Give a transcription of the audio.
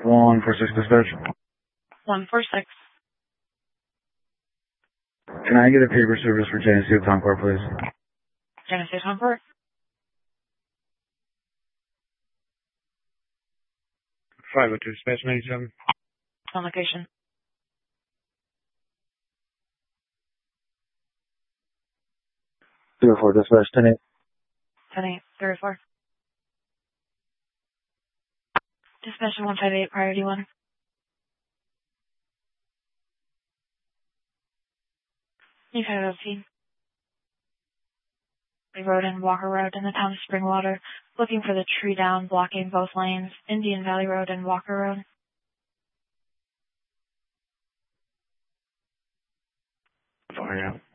146 dispatch. 146. Can I get a paper service for Genesee Concord, please? Genesee Concord. 502 dispatch 97. On location. Zero 4 dispatch 10-8. 10-8. 34. Dispatch 158, priority 1. You've had a team. Road and Walker Road in the town of Springwater, looking for the tree down, blocking both lanes, Indian Valley Road and Walker Road. Fire.